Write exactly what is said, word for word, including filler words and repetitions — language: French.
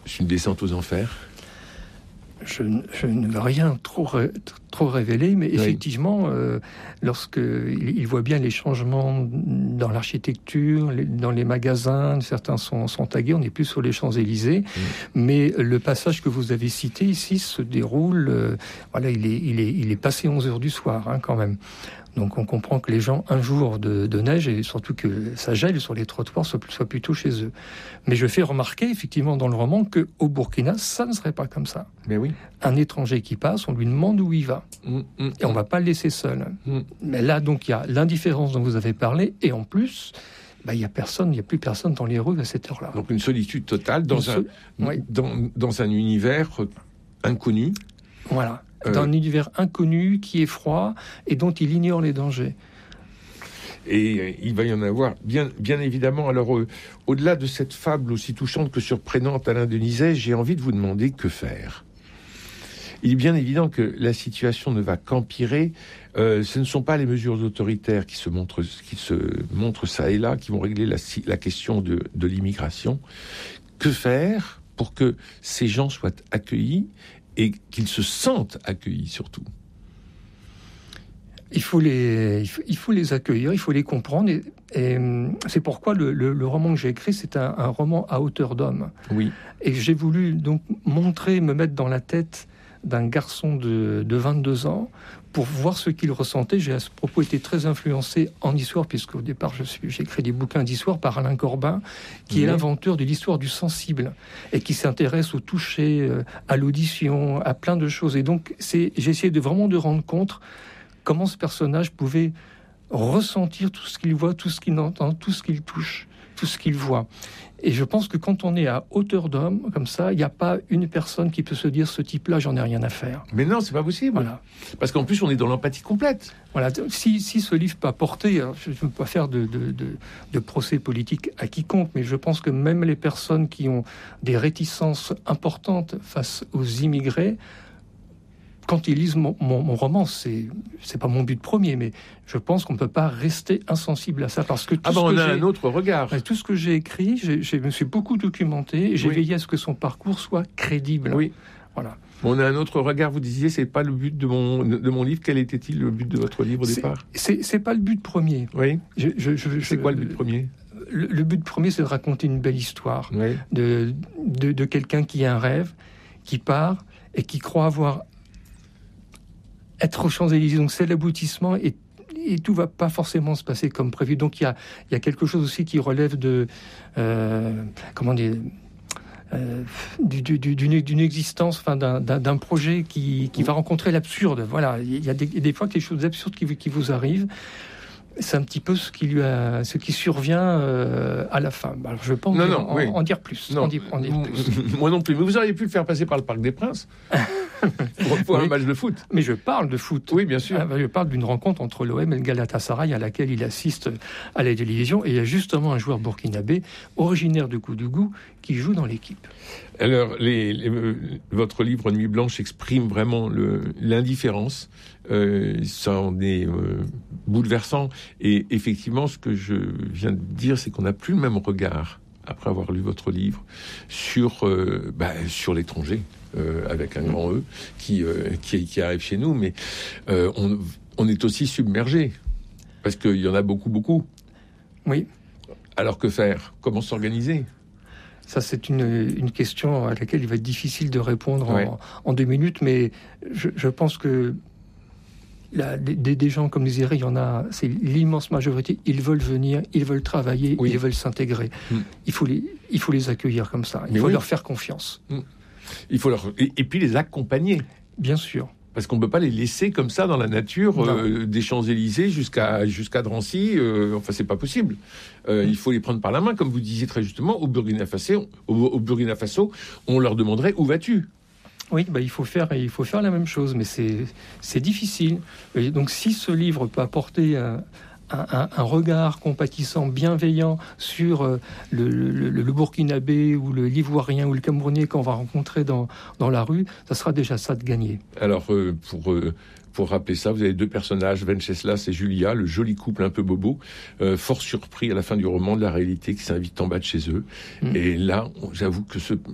C'est une descente aux enfers. Je, je ne veux rien trop, ré, trop révéler, mais oui. effectivement, euh, lorsque il, il voit bien les changements dans l'architecture, les, dans les magasins, certains sont, sont tagués, on n'est plus sur les Champs-Élysées, mmh. mais le passage que vous avez cité ici se déroule, euh, voilà, il est, il est, il est passé onze heures du soir, hein, quand même. Donc on comprend que les gens, un jour de, de neige, et surtout que ça gèle sur les trottoirs, soient, soient plutôt chez eux. Mais je fais remarquer, effectivement, dans le roman, qu'au Burkina, ça ne serait pas comme ça. Mais oui. Un étranger qui passe, on lui demande où il va. Mmh, mmh, et on ne va pas le laisser seul. Mmh. Mais là, donc, il y a l'indifférence dont vous avez parlé, et en plus, bah, il n'y a personne, il n'y a plus personne dans les rues à cette heure-là. Donc une solitude totale dans, un, so- oui. dans, dans un univers inconnu. Voilà. Dans un univers inconnu, qui est froid, et dont il ignore les dangers. Et euh, il va y en avoir, bien, bien évidemment. Alors, euh, au-delà de cette fable aussi touchante que surprenante, Alain Denisset, j'ai envie de vous demander que faire. Il est bien évident que la situation ne va qu'empirer. Euh, ce ne sont pas les mesures autoritaires qui se montrent, qui se montrent ça et là, qui vont régler la, la question de, de l'immigration. Que faire pour que ces gens soient accueillis et qu'ils se sentent accueillis, surtout? Il faut les, il faut, il faut les accueillir, il faut les comprendre. Et, et c'est pourquoi le, le, le roman que j'ai écrit, c'est un, un roman à hauteur d'homme. Oui. Et j'ai voulu donc montrer, me mettre dans la tête d'un garçon de, de vingt-deux ans pour voir ce qu'il ressentait. J'ai à ce propos été très influencé en histoire, puisqu'au départ, je suis, j'ai écrit des bouquins d'histoire par Alain Corbin, qui mmh. est l'inventeur de l'histoire du sensible, et qui s'intéresse au toucher, à l'audition, à plein de choses. Et donc, c'est, j'ai essayé de vraiment de rendre compte comment ce personnage pouvait ressentir tout ce qu'il voit, tout ce qu'il entend, tout ce qu'il touche, tout ce qu'il voit. Et je pense que quand on est à hauteur d'homme, comme ça, il n'y a pas une personne qui peut se dire, ce type-là, j'en ai rien à faire. Mais non, c'est pas possible. Voilà. Parce qu'en plus, on est dans l'empathie complète. Voilà. Si, si ce livre peut apporter, je ne veux pas faire de, de, de, de procès politique à quiconque, mais je pense que même les personnes qui ont des réticences importantes face aux immigrés, quand ils lisent mon, mon, mon roman, c'est c'est pas mon but premier, mais je pense qu'on ne peut pas rester insensible à ça, parce que tout ah ben ce on que a j'ai, un autre regard. Tout ce que j'ai écrit, j'ai, je me suis beaucoup documenté, et j'ai oui. veillé à ce que son parcours soit crédible. Oui. Voilà. On a un autre regard. Vous disiez, c'est pas le but de mon de mon livre. Quel était-il le but de votre livre au c'est, départ? C'est c'est pas le but premier. Oui. Je, je, je, c'est je, quoi le but premier? Le, le but premier, c'est de raconter une belle histoire oui. de, de de quelqu'un qui a un rêve, qui part et qui croit avoir être aux Champs-Élysées, donc c'est l'aboutissement, et, et tout va pas forcément se passer comme prévu. Donc il y a, il y a quelque chose aussi qui relève de, euh, comment dire, euh, du, du, d'une, d'une existence, enfin d'un, d'un, d'un projet qui, qui va rencontrer l'absurde. Voilà, il y a des, des fois des choses absurdes qui, qui vous arrivent. C'est un petit peu ce qui lui a, ce qui survient euh, à la fin. Alors je pense non, en, non, oui. en, en dire plus. Non. En dire, en dire plus. Moi non plus. Mais vous auriez pu le faire passer par le Parc des Princes pour, pour oui. un match de foot. Mais je parle de foot. Oui, bien sûr. Je parle d'une rencontre entre l'O M et le Galatasaray à laquelle il assiste à la télévision. Et il y a justement un joueur burkinabé, originaire de Koudougou, qui joue dans l'équipe. Alors, les, les, votre livre Nuit Blanche exprime vraiment le, l'indifférence. Euh, ça en est euh, bouleversant. Et effectivement, ce que je viens de dire, c'est qu'on n'a plus le même regard, après avoir lu votre livre, sur, euh, bah, sur l'étranger, euh, avec un grand E, qui, euh, qui, qui arrive chez nous. Mais euh, on, on est aussi submergé, parce qu'il y en a beaucoup, beaucoup. Oui. Alors que faire? Comment s'organiser? Ça, c'est une, une question à laquelle il va être difficile de répondre ouais. en, en deux minutes, mais je, je pense que là, des, des gens comme Désiré, il y en a, c'est l'immense majorité, ils veulent venir, ils veulent travailler, oui. ils veulent s'intégrer. Mm. Il faut les, il faut les accueillir comme ça, il mais faut oui. leur faire confiance. Mm. Il faut leur, et, et puis les accompagner. Bien sûr. Parce qu'on ne peut pas les laisser comme ça dans la nature, euh, des Champs-Élysées jusqu'à, jusqu'à Drancy. Euh, enfin, c'est pas possible. Euh, mmh. Il faut les prendre par la main, comme vous disiez très justement. Au Burkina Faso, au, au Burkina Faso, on leur demanderait où vas-tu ? Oui, bah, il faut faire, il faut faire la même chose, mais c'est, c'est difficile. Et donc, si ce livre peut apporter un, un, un regard compatissant, bienveillant sur euh, le, le, le Burkinabé ou le l'Ivoirien ou le Camerounais qu'on va rencontrer dans, dans la rue, ça sera déjà ça de gagner. Alors, euh, pour... Euh... Pour rappeler ça, vous avez deux personnages, Venceslas et Julia, le joli couple un peu bobo, euh, fort surpris à la fin du roman de la réalité qui s'invite en bas de chez eux. Mmh. Et là, j'avoue que ce,